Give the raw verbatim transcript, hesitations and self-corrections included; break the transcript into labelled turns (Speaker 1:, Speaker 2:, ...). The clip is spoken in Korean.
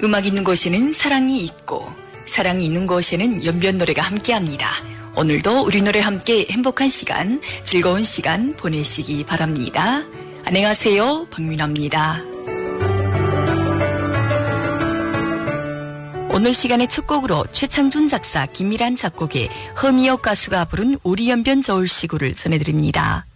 Speaker 1: 음악 있는 곳에는 사랑이 있고 사랑이 있는 곳에는 연변 노래가 함께합니다. 오늘도 우리 노래 함께 행복한 시간, 즐거운 시간 보내시기 바랍니다. 안녕하세요, 박민아입니다. 오늘 시간의 첫 곡으로 최창준 작사, 김미란 작곡의 허미역 가수가 부른 우리 연변 저울시구를 전해드립니다.